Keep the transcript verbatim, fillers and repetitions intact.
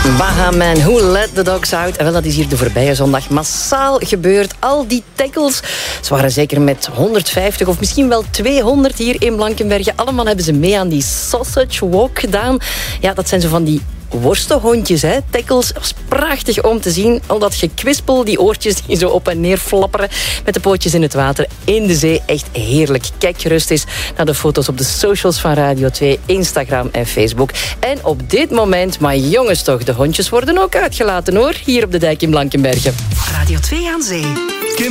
Bahaman, Who Let the Dogs Out? En wel, dat is hier de voorbije zondag massaal gebeurd. Al die tackles, ze waren zeker met honderdvijftig of misschien wel tweehonderd hier in Blankenberge. Allemaal hebben ze mee aan die sausage walk gedaan. Ja, dat zijn zo van die worstenhondjes, hè. Tackles. Het was prachtig om te zien. Al dat gekwispel, die oortjes die zo op en neer flapperen met de pootjes in het water, in de zee. Echt heerlijk. Kijk gerust eens naar de foto's op de socials van Radio twee, Instagram en Facebook. En op dit moment, maar jongens toch, de hondjes worden ook uitgelaten hoor, hier op de dijk in Blankenberge. Radio twee aan zee.